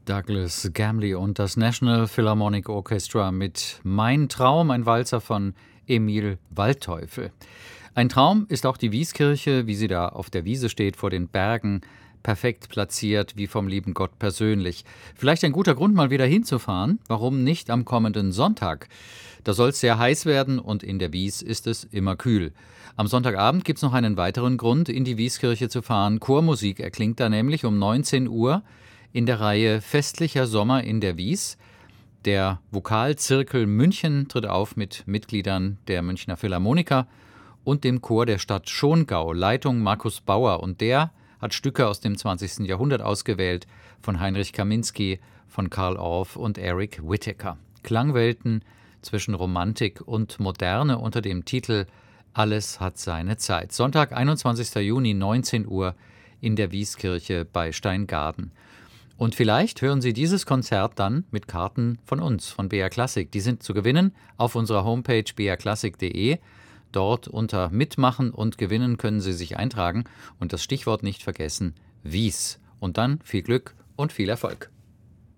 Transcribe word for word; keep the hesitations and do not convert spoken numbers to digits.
Douglas Gamley und das National Philharmonic Orchestra mit Mein Traum, ein Walzer von Emil Waldteufel. Ein Traum ist auch die Wieskirche, wie sie da auf der Wiese steht, vor den Bergen, perfekt platziert, wie vom lieben Gott persönlich. Vielleicht ein guter Grund, mal wieder hinzufahren. Warum nicht am kommenden Sonntag? Da soll es sehr heiß werden und in der Wies ist es immer kühl. Am Sonntagabend gibt es noch einen weiteren Grund, in die Wieskirche zu fahren. Chormusik erklingt da nämlich um neunzehn Uhr in der Reihe Festlicher Sommer in der Wies. Der Vokalzirkel München tritt auf mit Mitgliedern der Münchner Philharmoniker und dem Chor der Stadt Schongau, Leitung Markus Bauer. Und der hat Stücke aus dem zwanzigsten Jahrhundert ausgewählt, von Heinrich Kaminski, von Carl Orff und Eric Whitacre. Klangwelten zwischen Romantik und Moderne unter dem Titel Alles hat seine Zeit. Sonntag, einundzwanzigsten Juni, neunzehn Uhr in der Wieskirche bei Steingaden. Und vielleicht hören Sie dieses Konzert dann mit Karten von uns, von B R Classic. Die sind zu gewinnen auf unserer Homepage b r classic punkt d e. Dort unter Mitmachen und Gewinnen können Sie sich eintragen und das Stichwort nicht vergessen, Wies. Und dann viel Glück und viel Erfolg.